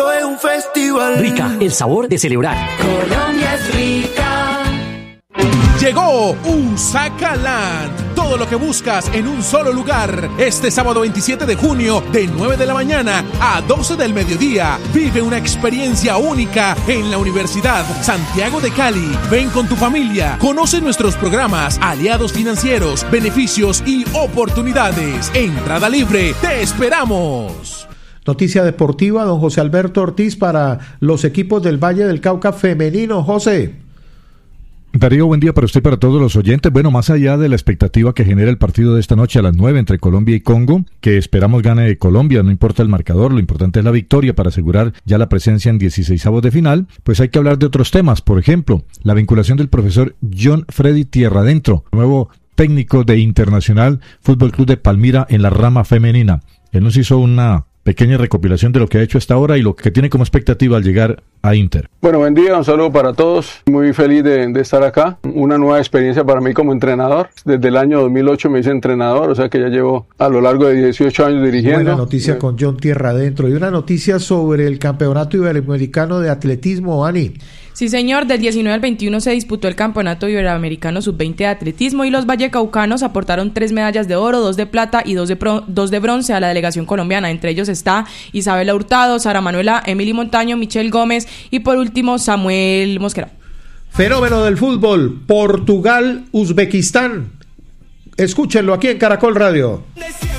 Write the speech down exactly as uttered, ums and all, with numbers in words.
esto es un festival. Rica, el sabor de celebrar. Colombia es rica. Llegó Usacaland. Todo lo que buscas en un solo lugar. Este sábado veintisiete de junio, de nueve de la mañana a doce del mediodía. Vive una experiencia única en la Universidad Santiago de Cali. Ven con tu familia. Conoce nuestros programas, aliados financieros, beneficios y oportunidades. Entrada libre. ¡Te esperamos! Noticia deportiva, don José Alberto Ortiz, para los equipos del Valle del Cauca femenino. José. Darío, buen día para usted y para todos los oyentes. Bueno, más allá de la expectativa que genera el partido de esta noche a las nueve entre Colombia y Congo, que esperamos gane Colombia, no importa el marcador, lo importante es la victoria para asegurar ya la presencia en dieciseisavos de final, pues hay que hablar de otros temas. Por ejemplo, la vinculación del profesor John Freddy Tierradentro, nuevo técnico de Internacional Fútbol Club de Palmira en la rama femenina. Él nos hizo una pequeña recopilación de lo que ha hecho hasta ahora y lo que tiene como expectativa al llegar a Inter. Bueno, buen día, un saludo para todos. Muy feliz de, de estar acá. Una nueva experiencia para mí como entrenador. Desde el año dos mil ocho me hice entrenador, o sea que ya llevo a lo largo de dieciocho años dirigiendo. Buena noticia con John Tierradentro. Y una noticia sobre el Campeonato Iberoamericano de Atletismo, Ani. Sí, señor, del diecinueve al veintiuno se disputó el Campeonato Iberoamericano sub veinte de Atletismo y los vallecaucanos aportaron tres medallas de oro, dos de plata y dos de, pro, dos de bronce a la delegación colombiana. Entre ellos está Isabela Hurtado, Sara Manuela, Emily Montaño, Michelle Gómez y por último Samuel Mosquera. Fenómeno del fútbol, Portugal, Uzbekistán. Escúchenlo aquí en Caracol Radio.